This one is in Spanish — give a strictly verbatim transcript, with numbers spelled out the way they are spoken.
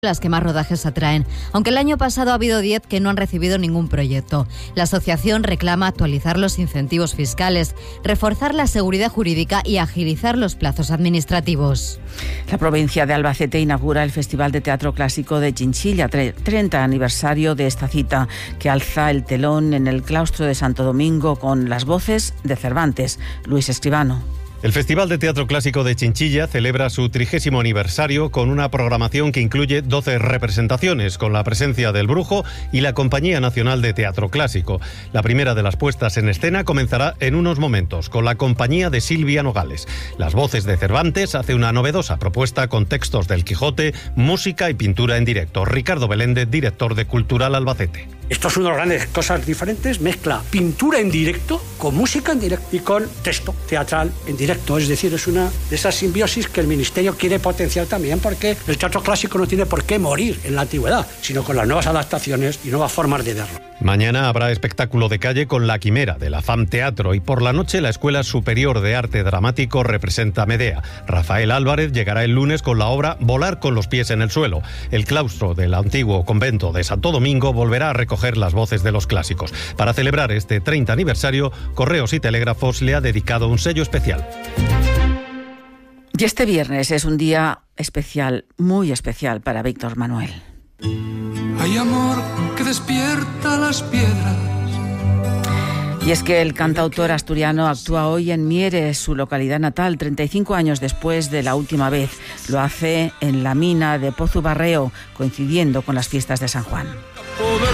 las que más rodajes atraen, aunque el año pasado ha habido diez que no han recibido ningún proyecto. La asociación reclama actualizar los incentivos fiscales, reforzar la seguridad jurídica y agilizar los plazos administrativos. La provincia de Albacete inaugura el Festival de Teatro Clásico de Chinchilla, treinta aniversario de esta cita, que alza el telón en el claustro de Santo Domingo con las voces de Cervantes. Luis Escribano. El Festival de Teatro Clásico de Chinchilla celebra su trigésimo aniversario con una programación que incluye doce representaciones, con la presencia del Brujo y la Compañía Nacional de Teatro Clásico. La primera de las puestas en escena comenzará en unos momentos, con la compañía de Silvia Nogales. Las voces de Cervantes hace una novedosa propuesta con textos del Quijote, música y pintura en directo. Ricardo Beléndez, director de Cultural Albacete. Esto es una de las grandes cosas diferentes, mezcla pintura en directo con música en directo y con texto teatral en directo. Es decir, es una de esas simbiosis que el Ministerio quiere potenciar también, porque el teatro clásico no tiene por qué morir en la antigüedad, sino con las nuevas adaptaciones y nuevas formas de verlo. Mañana habrá espectáculo de calle con La Quimera de la F A M Teatro y por la noche la Escuela Superior de Arte Dramático representa Medea. Rafael Álvarez llegará el lunes con la obra Volar con los pies en el suelo. El claustro del antiguo convento de Santo Domingo volverá a recoger las voces de los clásicos. Para celebrar este treinta aniversario, Correos y Telégrafos le ha dedicado un sello especial. Y este viernes es un día especial, muy especial para Víctor Manuel. Hay amor que despierta las piedras. Y es que el cantautor asturiano actúa hoy en Mieres, su localidad natal, treinta y cinco años después de la última vez. Lo hace en la mina de Pozubarreo, coincidiendo con las fiestas de San Juan.